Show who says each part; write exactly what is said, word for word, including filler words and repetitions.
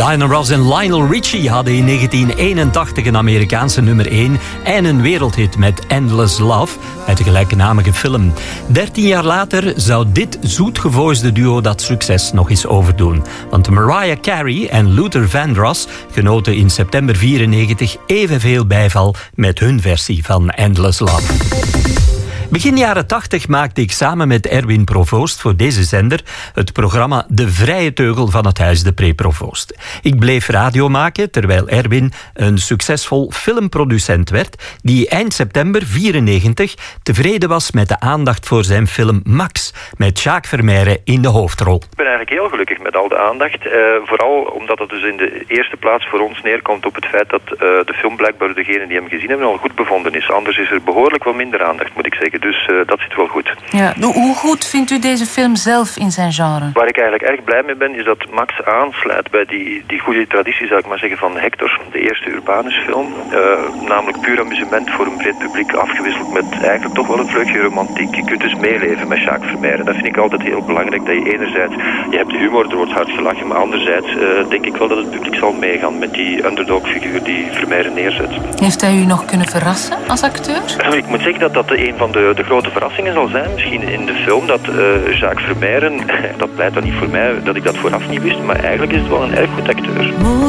Speaker 1: Diana Ross en Lionel Richie hadden in negentien eenentachtig een Amerikaanse nummer één en een wereldhit met Endless Love uit de gelijknamige film. Dertien jaar later zou dit zoetgevoisde duo dat succes nog eens overdoen. Want Mariah Carey en Luther Vandross genoten in september vierennegentig evenveel bijval met hun versie van Endless Love. Begin jaren tachtig maakte ik samen met Erwin Provoost voor deze zender het programma De Vrije Teugel van het Huis de Pre-Provoost. Ik bleef radio maken terwijl Erwin een succesvol filmproducent werd die eind september vierennegentig tevreden was met de aandacht voor zijn film Max met Jacques Vermeire in de hoofdrol.
Speaker 2: Ik ben eigenlijk heel gelukkig met al de aandacht. Uh, vooral omdat het dus in de eerste plaats voor ons neerkomt op het feit dat uh, de film blijkbaar degenen die hem gezien hebben al goed bevonden is. Anders is er behoorlijk wat minder aandacht, moet ik zeggen. Dus uh, dat zit wel goed.
Speaker 3: Ja, hoe goed vindt u deze film zelf in zijn genre?
Speaker 2: Waar ik eigenlijk erg blij mee ben, is dat Max aansluit bij die, die goede traditie, zou ik maar zeggen, van Hector, de eerste Urbanus-film. Uh, namelijk puur amusement voor een breed publiek, afgewisseld met eigenlijk toch wel een vleugje romantiek. Je kunt dus meeleven met Jacques Vermeire. Dat vind ik altijd heel belangrijk, dat je enerzijds, je hebt de humor, er wordt hard gelachen, maar anderzijds uh, denk ik wel dat het publiek zal meegaan met die underdog-figuur die Vermeire neerzet.
Speaker 3: Heeft hij u nog kunnen verrassen als acteur?
Speaker 2: Ik moet zeggen dat dat een van de, de grote verrassingen zal zijn, misschien in de film, dat uh, Jacques Vermeire, dat pleit dan niet voor mij, dat ik dat vooraf niet wist, maar eigenlijk is het wel een erg goed acteur.